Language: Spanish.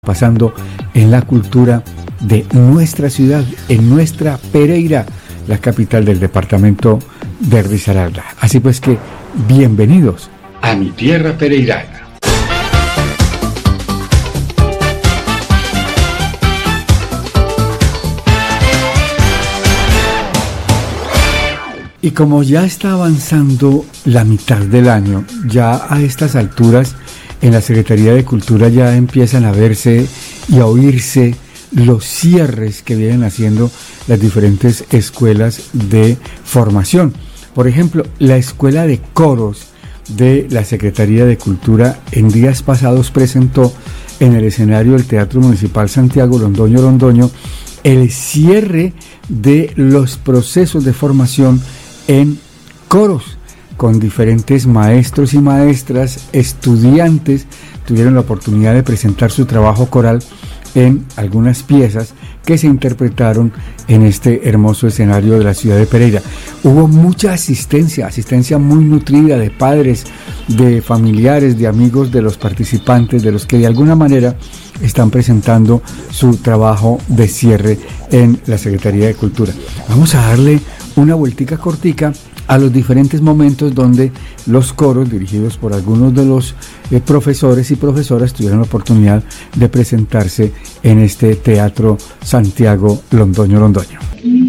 pasando en la cultura de nuestra ciudad, en nuestra Pereira, la capital del departamento de Risaralda. Así pues que, bienvenidos a mi tierra pereirana. Y como ya está avanzando la mitad del año, ya a estas alturas en la Secretaría de Cultura ya empiezan a verse y a oírse los cierres que vienen haciendo las diferentes escuelas de formación. Por ejemplo, la Escuela de Coros de la Secretaría de Cultura en días pasados presentó en el escenario del Teatro Municipal Santiago Londoño el cierre de los procesos de formación en coros, con diferentes maestros y maestras, estudiantes, tuvieron la oportunidad de presentar su trabajo coral en algunas piezas que se interpretaron en este hermoso escenario de la ciudad de Pereira. Hubo mucha asistencia muy nutrida de padres, de familiares, de amigos de los participantes, de los que de alguna manera están presentando su trabajo de cierre en la Secretaría de Cultura. Vamos a darle una vueltica cortica a los diferentes momentos donde los coros, dirigidos por algunos de los profesores y profesoras, tuvieron la oportunidad de presentarse en este Teatro Santiago Londoño.